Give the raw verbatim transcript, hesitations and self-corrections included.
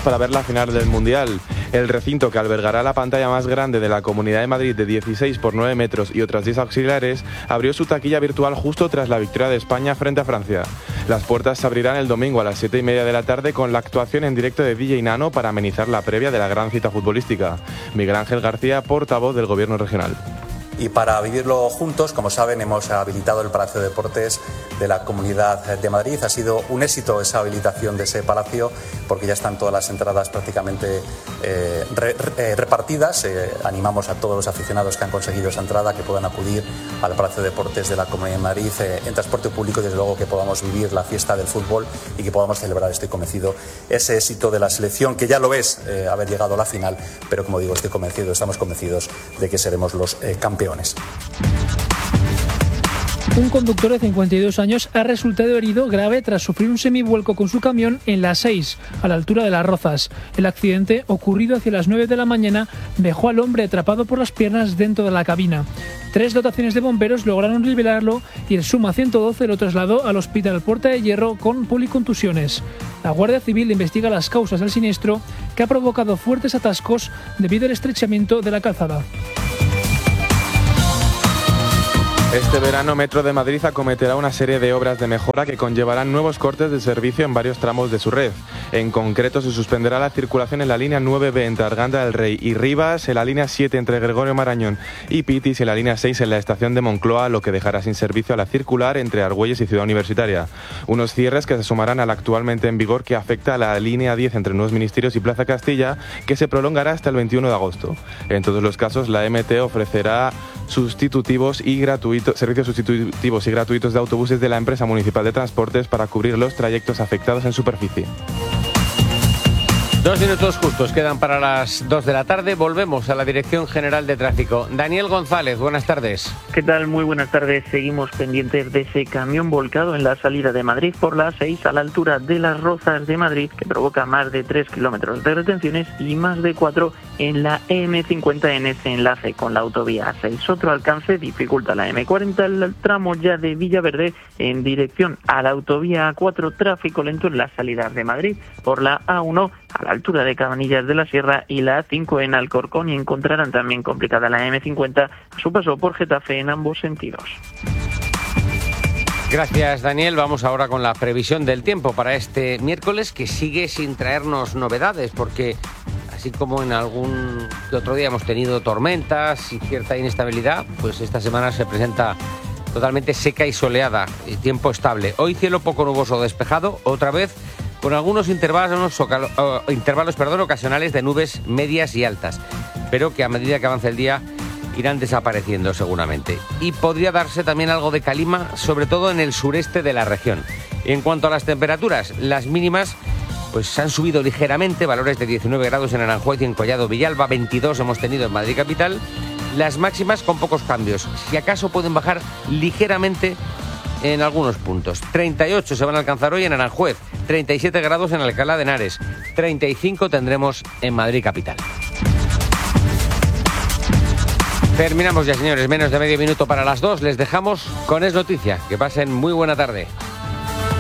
para ver la final del Mundial. El recinto, que albergará la pantalla más grande de la Comunidad de Madrid de dieciséis por nueve metros y otras diez auxiliares, abrió su taquilla virtual justo tras la victoria de España frente a Francia. Las puertas se abrirán el domingo a las siete y media de la tarde con la actuación en directo de D J Nano para amenizar la previa de la gran cita futbolística. Miguel Ángel García, portavoz del Gobierno regional. Y para vivirlo juntos, como saben, hemos habilitado el Palacio de Deportes de la Comunidad de Madrid. Ha sido un éxito esa habilitación de ese palacio porque ya están todas las entradas prácticamente eh, re, re, repartidas. Eh, animamos a todos los aficionados que han conseguido esa entrada que puedan acudir al Palacio de Deportes de la Comunidad de Madrid eh, en transporte público y desde luego que podamos vivir la fiesta del fútbol y que podamos celebrar, estoy convencido, ese éxito de la selección, que ya lo es eh, haber llegado a la final, pero como digo, estoy convencido, estamos convencidos de que seremos los eh, campeones. Un conductor de cincuenta y dos años ha resultado herido grave tras sufrir un semivuelco con su camión en la A seis, a la altura de Las Rozas. El accidente, ocurrido hacia las nueve de la mañana, dejó al hombre atrapado por las piernas dentro de la cabina. Tres dotaciones de bomberos lograron liberarlo y el Suma ciento doce lo trasladó al Hospital Puerta de Hierro con policontusiones. La Guardia Civil investiga las causas del siniestro, que ha provocado fuertes atascos debido al estrechamiento de la calzada. Este verano Metro de Madrid acometerá una serie de obras de mejora que conllevarán nuevos cortes de servicio en varios tramos de su red. En concreto, se suspenderá la circulación en la línea nueve B entre Arganda del Rey y Rivas, en la línea siete entre Gregorio Marañón y Pitis y en la línea seis en la estación de Moncloa, lo que dejará sin servicio a la circular entre Argüelles y Ciudad Universitaria. Unos cierres que se sumarán al actualmente en vigor que afecta a la línea diez entre Nuevos Ministerios y Plaza Castilla, que se prolongará hasta el veintiuno de agosto. En todos los casos, la M T ofrecerá sustitutivos y gratuitos, servicios sustitutivos y gratuitos de autobuses de la empresa municipal de transportes para cubrir los trayectos afectados en superficie. Dos minutos justos quedan para las dos de la tarde. Volvemos a la Dirección General de Tráfico. Daniel González, buenas tardes. ¿Qué tal? Muy buenas tardes. Seguimos pendientes de ese camión volcado en la salida de Madrid por la A seis a la altura de Las Rozas de Madrid, que provoca más de tres kilómetros de retenciones y más de cuatro en la eme cincuenta en ese enlace con la autovía A seis. Otro alcance dificulta la eme cuarenta, el tramo ya de Villaverde en dirección a la autovía A cuatro, tráfico lento en las salidas de Madrid por la A uno a la altura de Cabanillas de la Sierra y la A cinco en Alcorcón, y encontrarán también complicada la eme cincuenta a su paso por Getafe en ambos sentidos. Gracias, Daniel. Vamos ahora con la previsión del tiempo para este miércoles, que sigue sin traernos novedades, porque así como en algún otro día hemos tenido tormentas y cierta inestabilidad, pues esta semana se presenta totalmente seca y soleada, y tiempo estable. Hoy cielo poco nuboso o despejado, otra vez con algunos intervalos, uh, intervalos perdón, ocasionales de nubes medias y altas, pero que a medida que avance el día irán desapareciendo seguramente. Y podría darse también algo de calima, sobre todo en el sureste de la región. Y en cuanto a las temperaturas, las mínimas pues han subido ligeramente, valores de diecinueve grados en Aranjuez y en Collado Villalba, veintidós hemos tenido en Madrid capital. Las máximas con pocos cambios, si acaso pueden bajar ligeramente en algunos puntos. treinta y ocho se van a alcanzar hoy en Aranjuez, treinta y siete grados en Alcalá de Henares, treinta y cinco tendremos en Madrid capital. Terminamos ya, señores, menos de medio minuto para las dos. Les dejamos con Es Noticia. Que pasen muy buena tarde.